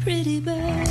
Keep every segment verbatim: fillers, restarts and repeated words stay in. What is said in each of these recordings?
Pretty bird.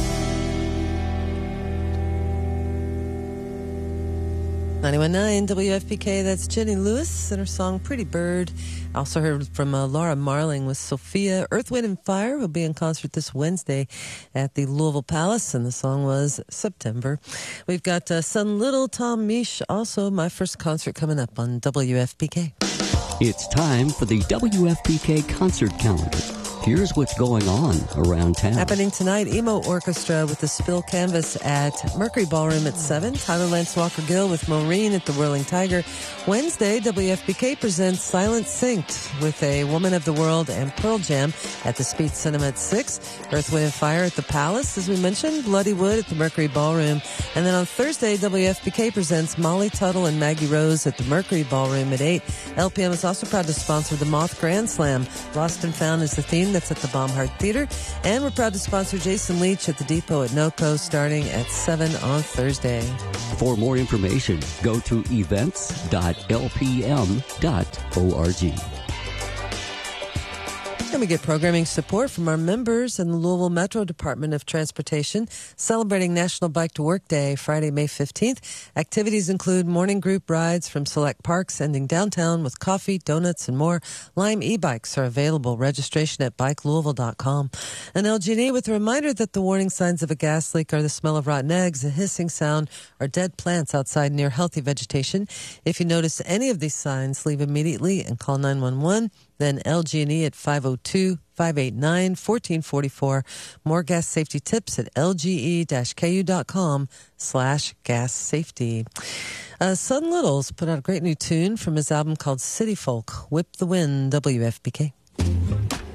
ninety-one point nine W F P K, that's Jenny Lewis and her song Pretty Bird. Also heard from uh, Laura Marling with Sophia. Earth, Wind and Fire will be in concert this Wednesday at the Louisville Palace, and the song was September. We've got uh, Son Little, Tom Misch, also my first concert coming up on W F P K. It's time for the W F P K concert calendar. Here's what's going on around town. Happening tonight, Emo Orchestra with the Spill Canvas at Mercury Ballroom at seven. Tyler Lance Walker Gill with Maureen at the Whirling Tiger. Wednesday, W F P K presents Silent Synced with A Woman of the World and Pearl Jam at the Speed Cinema at six. Earth, Wind and Fire at the Palace, as we mentioned. Bloody Wood at the Mercury Ballroom. And then on Thursday, W F P K presents Molly Tuttle and Maggie Rose at the Mercury Ballroom at eight. L P M is also proud to sponsor the Moth Grand Slam. Lost and Found is the theme. That's at the Baumhart Theater. And we're proud to sponsor Jason Leach at the Depot at NOCO starting at seven on Thursday. For more information, go to events dot l p m dot org. And we get programming support from our members in the Louisville Metro Department of Transportation, celebrating National Bike to Work Day, Friday, May fifteenth. Activities include morning group rides from select parks ending downtown with coffee, donuts, and more. Lime e-bikes are available. Registration at bike louisville dot com. And L G and E with a reminder that the warning signs of a gas leak are the smell of rotten eggs, a hissing sound, or dead plants outside near healthy vegetation. If you notice any of these signs, leave immediately and call nine one one. Then L G and E at five oh two, five eight nine, one four four four. More gas safety tips at lge-ku.com slash gas safety. Uh, Son Littles put out a great new tune from his album called City Folk. Whip the Wind, W F P K.